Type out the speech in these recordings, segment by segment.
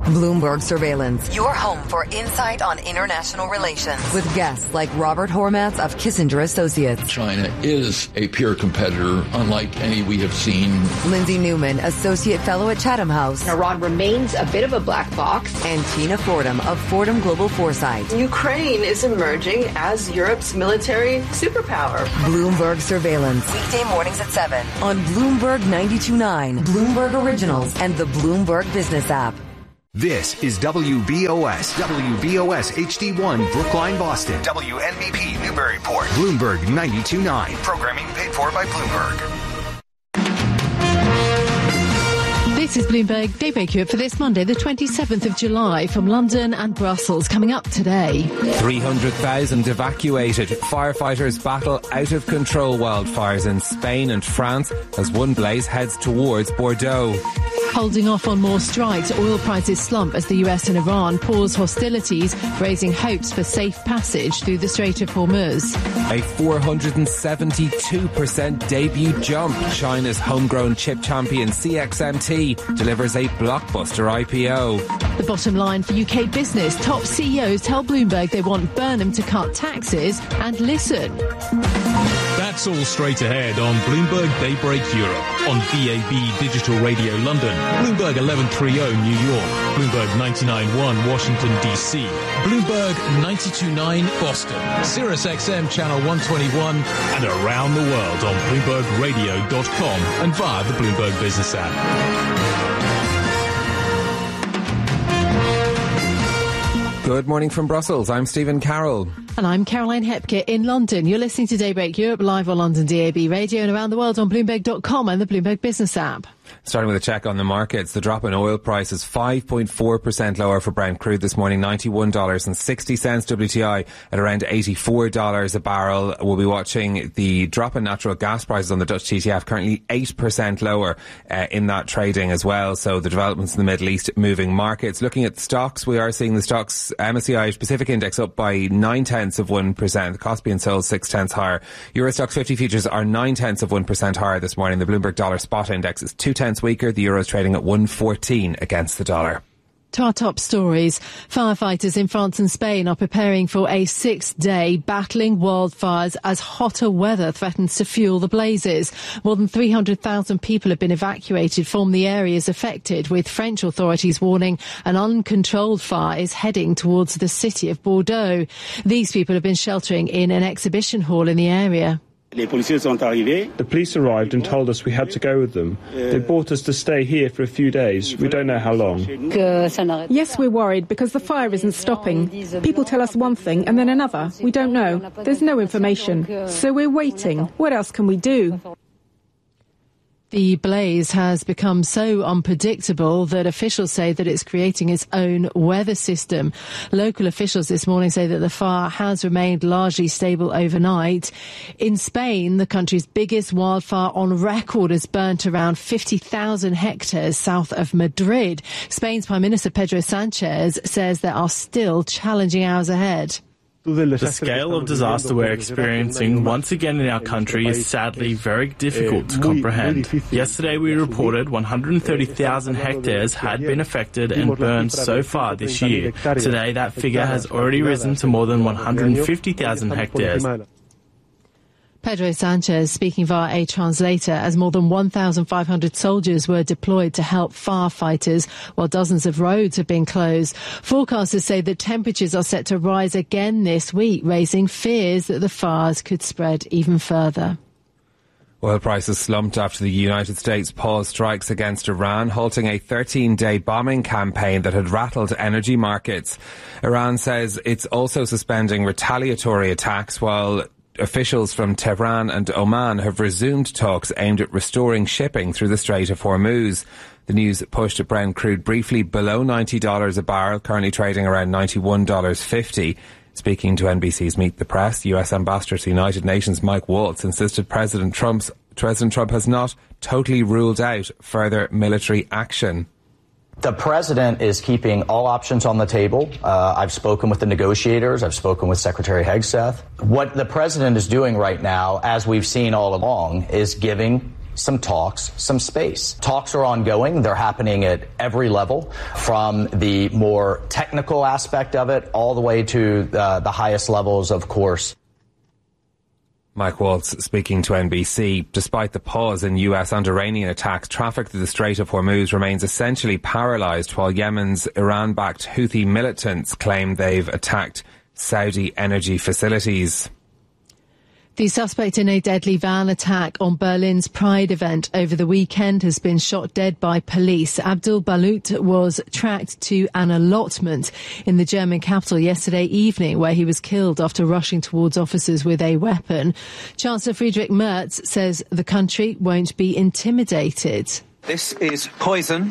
Bloomberg Surveillance, your home for insight on international relations, with guests like Robert Hormats of Kissinger Associates. China is a peer competitor, unlike any we have seen. Lindsay Newman, Associate Fellow at Chatham House. Iran remains a bit of a black box. And Tina Fordham of Fordham Global Foresight. Ukraine is emerging as Europe's military superpower. Bloomberg Surveillance, weekday mornings at 7 on Bloomberg 92.9, Bloomberg Originals, and the Bloomberg Business app. This is WBOS HD1 Brookline, Boston. WNBP Newburyport. Bloomberg 92.9. Programming paid for by Bloomberg. This is Bloomberg Daybreak Europe for this Monday, the 27th of July, from London and Brussels. Coming up today, 300,000 evacuated. Firefighters battle out of control wildfires in Spain and France as one blaze heads towards Bordeaux. Holding off on more strikes, oil prices slump as the US and Iran pause hostilities, raising hopes for safe passage through the Strait of Hormuz. A 472% debut jump. China's homegrown chip champion CXMT delivers a blockbuster IPO. The bottom line for UK business. Top CEOs tell Bloomberg they want Burnham to cut taxes and listen. That's all straight ahead on Bloomberg Daybreak Europe, on DAB Digital Radio London, Bloomberg 1130 New York, Bloomberg 99.1 Washington DC, Bloomberg 92.9 Boston, Sirius XM Channel 121, and around the world on BloombergRadio.com and via the Bloomberg Business app. Good morning from Brussels. I'm Stephen Carroll. And I'm Caroline Hepke in London. You're listening to Daybreak Europe live on London DAB Radio and around the world on Bloomberg.com and the Bloomberg Business app. Starting with a check on the markets, the drop in oil prices 5.4% lower for Brent crude this morning, $91.60 WTI at around $84 a barrel. We'll be watching the drop in natural gas prices on the Dutch TTF, currently 8% lower in that trading as well. So the developments in the Middle East moving markets. Looking at stocks, we are seeing the stocks MSCI Pacific Index up by 0.9%. The cost being sold 0.6 higher. Euro Stoxx 50 futures are 0.9% higher this morning. The Bloomberg Dollar Spot Index is 0.2 weaker. The euro is trading at 1.14 against the dollar. To our top stories, firefighters in France and Spain are preparing for a 6-day battling wildfires as hotter weather threatens to fuel the blazes. More than 300,000 people have been evacuated from the areas affected, with French authorities warning an uncontrolled fire is heading towards the city of Bordeaux. These people have been sheltering in an exhibition hall in the area. The police arrived and told us we had to go with them. They brought us to stay here for a few days. We don't know how long. Yes, we're worried because the fire isn't stopping. People tell us one thing and then another. We don't know. There's no information. So we're waiting. What else can we do? The blaze has become so unpredictable that officials say that it's creating its own weather system. Local officials this morning say that the fire has remained largely stable overnight. In Spain, the country's biggest wildfire on record has burnt around 50,000 hectares south of Madrid. Spain's Prime Minister Pedro Sanchez says there are still challenging hours ahead. The scale of disaster we're experiencing once again in our country is sadly very difficult to comprehend. Yesterday we reported 130,000 hectares had been affected and burned so far this year. Today that figure has already risen to more than 150,000 hectares. Pedro Sanchez speaking via a translator as more than 1,500 soldiers were deployed to help firefighters while dozens of roads have been closed. Forecasters say that temperatures are set to rise again this week, raising fears that the fires could spread even further. Oil prices slumped after the United States paused strikes against Iran, halting a 13-day bombing campaign that had rattled energy markets. Iran says it's also suspending retaliatory attacks, while officials from Tehran and Oman have resumed talks aimed at restoring shipping through the Strait of Hormuz. The news pushed Brent crude briefly below $90 a barrel, currently trading around $91.50. Speaking to NBC's Meet the Press, US Ambassador to the United Nations Mike Waltz insisted President Trump has not totally ruled out further military action. The president is keeping all options on the table. I've spoken with the negotiators. I've spoken with Secretary Hegseth. What the president is doing right now, as we've seen all along, is giving some talks, some space. Talks are ongoing. They're happening at every level, from the more technical aspect of it all the way to the highest levels, of course. Mike Waltz speaking to NBC. Despite the pause in US and Iranian attacks, traffic through the Strait of Hormuz remains essentially paralysed, while Yemen's Iran-backed Houthi militants claim they've attacked Saudi energy facilities. The suspect in a deadly van attack on Berlin's Pride event over the weekend has been shot dead by police. Abdul Balut was tracked to an allotment in the German capital yesterday evening, where he was killed after rushing towards officers with a weapon. Chancellor Friedrich Merz says the country won't be intimidated. This is poison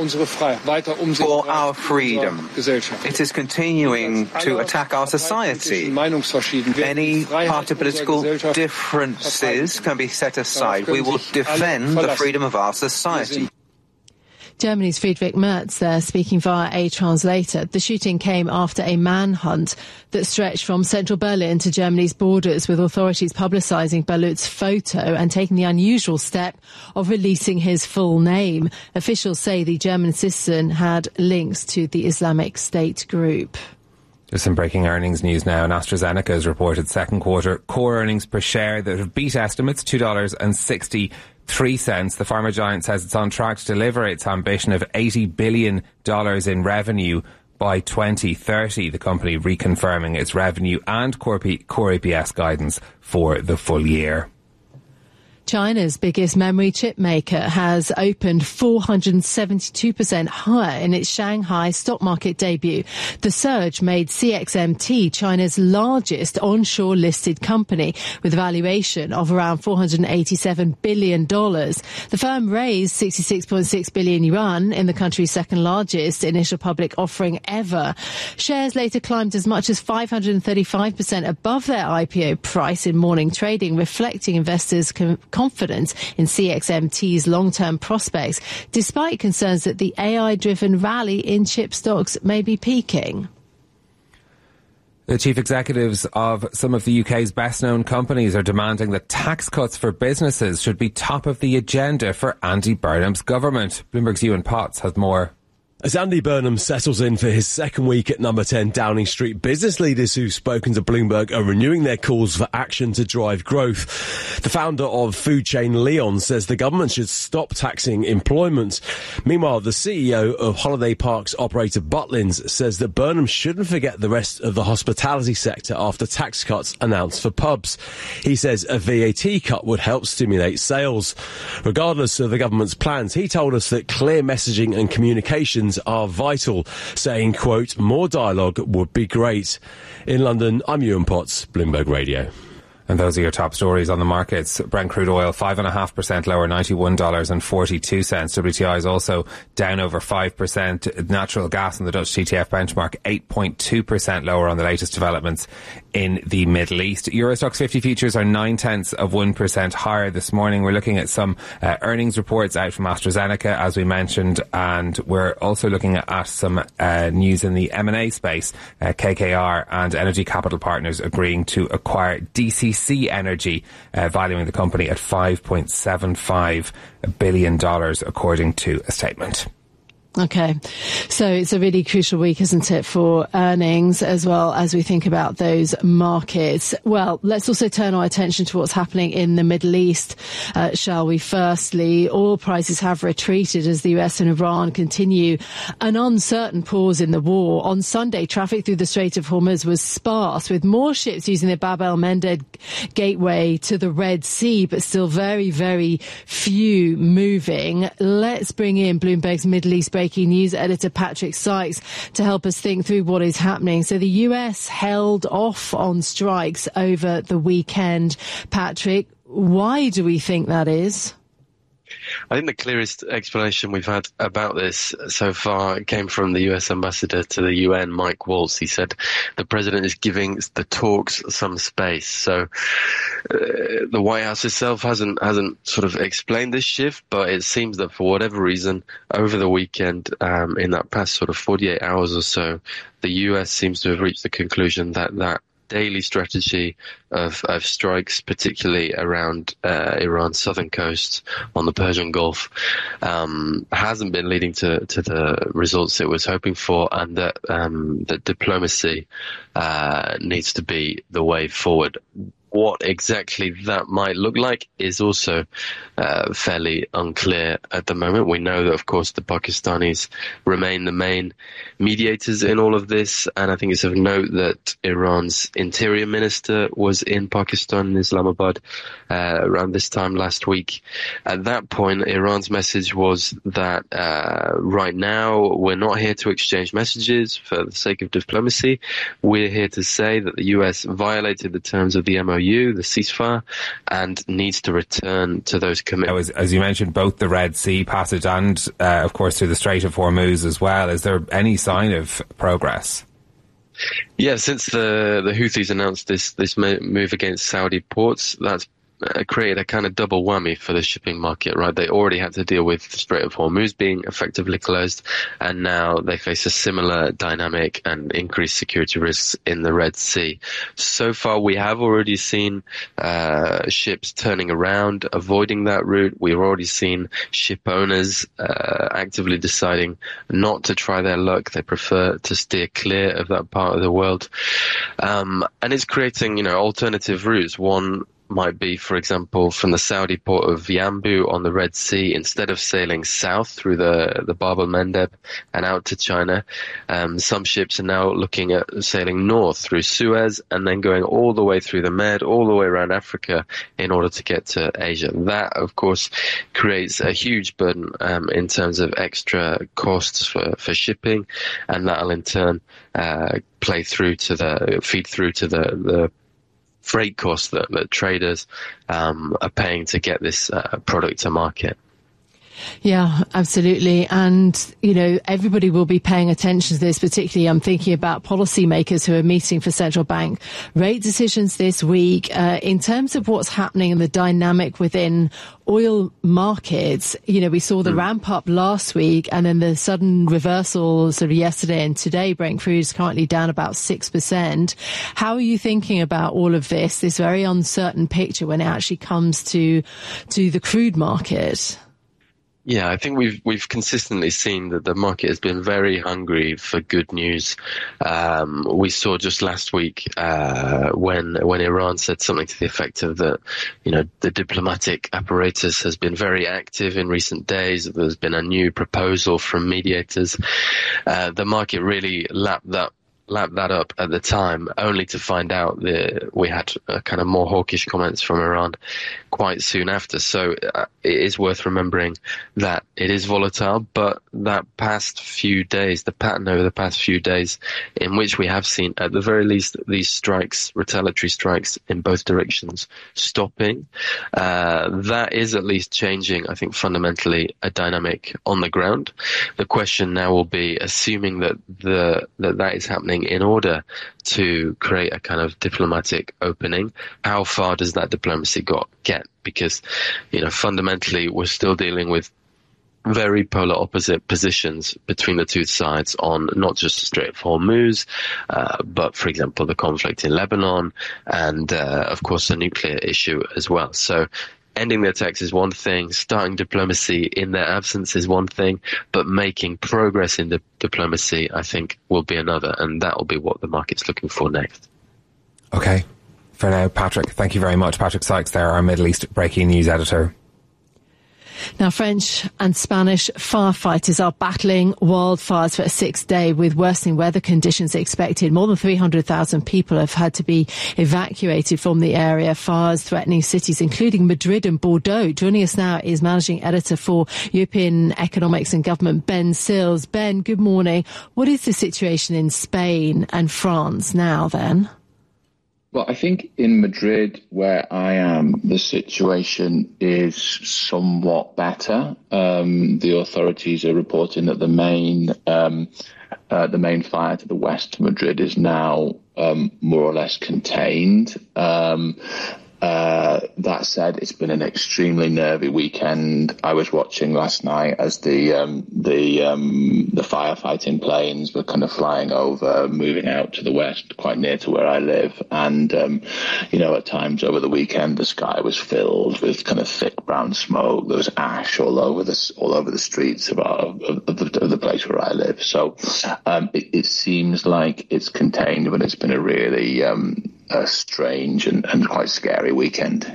for our freedom. It is continuing to attack our society. Any party political differences can be set aside. We will defend the freedom of our society. Germany's Friedrich Merz there, speaking via a translator. The shooting came after a manhunt that stretched from central Berlin to Germany's borders, with authorities publicising Balut's photo and taking the unusual step of releasing his full name. Officials say the German citizen had links to the Islamic State group. There's some breaking earnings news now, and AstraZeneca has reported second quarter core earnings per share that have beat estimates, $2.63. The pharma giant says it's on track to deliver its ambition of $80 billion in revenue by 2030. The company reconfirming its revenue and core EPS guidance for the full year. China's biggest memory chip maker has opened 472% higher in its Shanghai stock market debut. The surge made CXMT China's largest onshore listed company, with a valuation of around $487 billion. The firm raised 66.6 billion yuan in the country's second largest initial public offering ever. Shares later climbed as much as 535% above their IPO price in morning trading, reflecting investors' confidence in CXMT's long-term prospects, despite concerns that the AI-driven rally in chip stocks may be peaking. The chief executives of some of the UK's best-known companies are demanding that tax cuts for businesses should be top of the agenda for Andy Burnham's government. Bloomberg's Ewan Potts has more. As Andy Burnham settles in for his second week at number 10 Downing Street, business leaders who've spoken to Bloomberg are renewing their calls for action to drive growth. The founder of food chain Leon says the government should stop taxing employment. Meanwhile, the CEO of holiday parks operator Butlins says that Burnham shouldn't forget the rest of the hospitality sector after tax cuts announced for pubs. He says a VAT cut would help stimulate sales. Regardless of the government's plans, he told us that clear messaging and communications are vital, saying, quote, more dialogue would be great. In London, I'm Ewan Potts, Bloomberg Radio. And those are your top stories on the markets. Brent crude oil 5.5% lower, $91.42. WTI is also down over 5%. Natural gas in the Dutch TTF benchmark 8.2% lower on the latest developments in the Middle East. Eurostoxx 50 futures are 0.9% higher this morning. We're looking at some earnings reports out from AstraZeneca, as we mentioned, and we're also looking at some news in the M&A space. KKR and Energy Capital Partners agreeing to acquire DCC Energy, valuing the company at $5.75 billion, according to a statement. Okay, so it's a really crucial week, isn't it, for earnings as well as we think about those markets. Well, let's also turn our attention to what's happening in the Middle East, shall we? Firstly, oil prices have retreated as the US and Iran continue an uncertain pause in the war. On Sunday, traffic through the Strait of Hormuz was sparse, with more ships using the Bab el-Mandeb gateway to the Red Sea, but still very, very few moving. Let's bring in Bloomberg's Middle East breaking news editor Patrick Sykes to help us think through what is happening. So the US held off on strikes over the weekend. Patrick, why do we think that is? I think the clearest explanation we've had about this so far came from the US ambassador to the UN, Mike Waltz. He said the president is giving the talks some space. So the White House itself hasn't sort of explained this shift, but it seems that for whatever reason, over the weekend, in that past sort of 48 hours or so, the US seems to have reached the conclusion that daily strategy of strikes, particularly around Iran's southern coast on the Persian Gulf, hasn't been leading to the results it was hoping for, and that diplomacy needs to be the way forward. What exactly that might look like is also fairly unclear at the moment. We know that, of course, the Pakistanis remain the main mediators in all of this, and I think it's of note that Iran's interior minister was in Pakistan, in Islamabad, around this time last week. At that point, Iran's message was that right now we're not here to exchange messages for the sake of diplomacy. We're here to say that the US violated the terms of the MOU, the ceasefire, and needs to return to those commitments. As you mentioned, both the Red Sea passage and, of course, through the Strait of Hormuz as well. Is there any sign of progress? Yeah, since the Houthis announced this move against Saudi ports, that's created a kind of double whammy for the shipping market, right? They already had to deal with the Strait of Hormuz being effectively closed, and now they face a similar dynamic and increased security risks in the Red Sea. So far, we have already seen ships turning around, avoiding that route. We've already seen ship owners actively deciding not to try their luck. They prefer to steer clear of that part of the world. And it's creating, alternative routes. One might be, for example, from the Saudi port of Yanbu on the Red Sea, instead of sailing south through the Bab el-Mandeb and out to China, some ships are now looking at sailing north through Suez and then going all the way through the Med, all the way around Africa in order to get to Asia. That, of course, creates a huge burden in terms of extra costs for shipping, and that'll in turn feed through to the freight costs that traders are paying to get this product to market. Yeah, absolutely. And, everybody will be paying attention to this, particularly I'm thinking about policymakers who are meeting for central bank rate decisions this week. In terms of what's happening in the dynamic within oil markets, we saw the ramp up last week and then the sudden reversal sort of yesterday and today. Brent crude is currently down about 6%. How are you thinking about all of this very uncertain picture when it actually comes to the crude market? Yeah, I think we've consistently seen that the market has been very hungry for good news. We saw just last week when Iran said something to the effect of that, the diplomatic apparatus has been very active in recent days. There's been a new proposal from mediators. The market really lapped that up at the time, only to find out that we had kind of more hawkish comments from Iran quite soon after. So it is worth remembering that it is volatile, but that past few days, the pattern over the past few days in which we have seen, at the very least, these strikes, retaliatory strikes in both directions, stopping, that is at least changing, I think, fundamentally a dynamic on the ground. The question now will be, assuming that that is happening in order to create a kind of diplomatic opening, how far does that diplomacy get? Because, fundamentally, we're still dealing with very polar opposite positions between the two sides on not just the Strait of Hormuz, but, for example, the conflict in Lebanon and, of course, the nuclear issue as well. So ending the attacks is one thing, starting diplomacy in their absence is one thing, but making progress in the diplomacy, I think, will be another, and that will be what the market's looking for next. Okay. For now, Patrick, thank you very much. Patrick Sykes there, our Middle East breaking news editor. Now, French and Spanish firefighters are battling wildfires for a sixth day with worsening weather conditions expected. More than 300,000 people have had to be evacuated from the area. Fires threatening cities including Madrid and Bordeaux. Joining us now is managing editor for European Economics and Government, Ben Sills. Ben, good morning. What is the situation in Spain and France now then? Well, I think in Madrid, where I am, the situation is somewhat better. The authorities are reporting that the main fire to the west of Madrid is now more or less contained. That said, it's been an extremely nervy weekend. I was watching last night as the firefighting planes were kind of flying over, moving out to the west, quite near to where I live. And, at times over the weekend, the sky was filled with kind of thick brown smoke. There was ash all over the streets of the place where I live. So it seems like it's contained, but it's been a really a strange and quite scary weekend.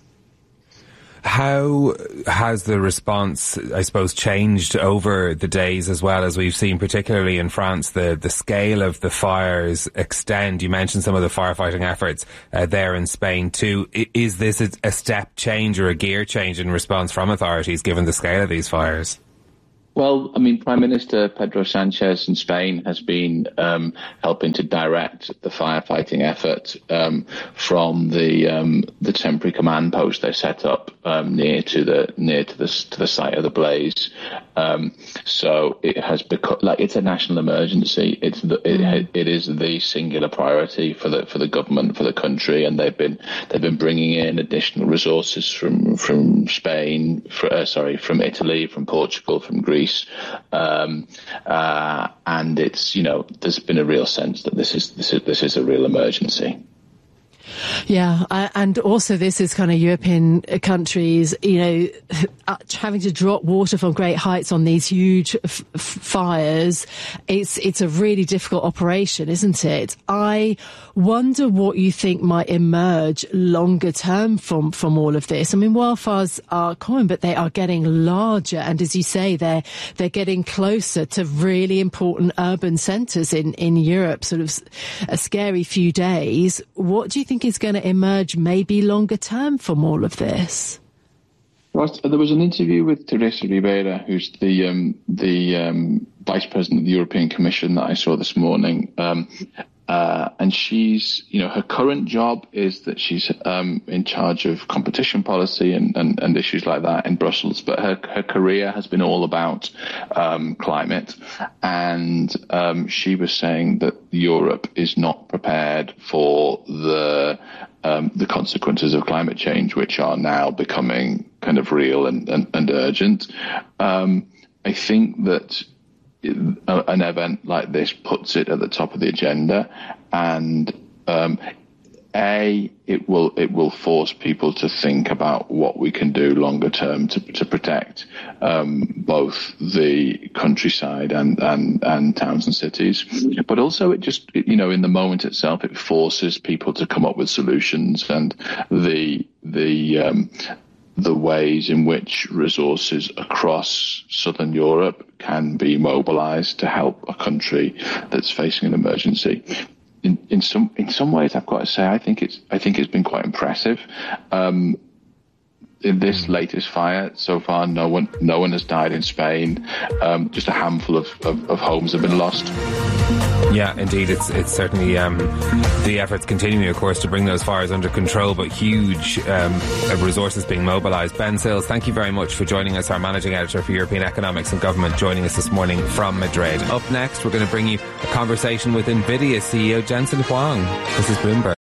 How has the response, I suppose, changed over the days as well, as we've seen, particularly in France, the scale of the fires extend? You mentioned some of the firefighting efforts there in Spain too. Is this a step change or a gear change in response from authorities, given the scale of these fires? Well, I mean, Prime Minister Pedro Sanchez in Spain has been helping to direct the firefighting effort from the temporary command post they set up near to the site of the blaze. So it has become it's a national emergency. It is the singular priority for the government, for the country, and they've been bringing in additional resources from Spain, from Italy, from Portugal, from Greece. And it's there's been a real sense that this is a real emergency. Yeah, and also this is kind of European countries, having to drop water from great heights on these huge fires. It's a really difficult operation, isn't it? I wonder what you think might emerge longer term from all of this. I mean, wildfires are common, but they are getting larger, and as you say, they're getting closer to really important urban centres in Europe. Sort of a scary few days. What do you think is going to emerge maybe longer term from all of this? Well, there was an interview with Teresa Ribera, who's the Vice President of the European Commission, that I saw this morning. And she's, her current job is that she's in charge of competition policy and issues like that in Brussels. But her career has been all about climate. And she was saying that Europe is not prepared for the consequences of climate change, which are now becoming kind of real and urgent. I think that an event like this puts it at the top of the agenda, and it will force people to think about what we can do longer term to protect both the countryside and towns and cities. But also it just, in the moment itself, it forces people to come up with solutions, and the ways in which resources across southern Europe can be mobilized to help a country that's facing an emergency. In some ways, I've got to say, I think it's been quite impressive. In this latest fire so far, no one has died in Spain. Just a handful of homes have been lost. Yeah, indeed, it's certainly the efforts continuing, of course, to bring those fires under control, but huge resources being mobilised. Ben Sills, thank you very much for joining us, our Managing Editor for European Economics and Government, joining us this morning from Madrid. Up next, we're going to bring you a conversation with NVIDIA CEO Jensen Huang. This is Bloomberg.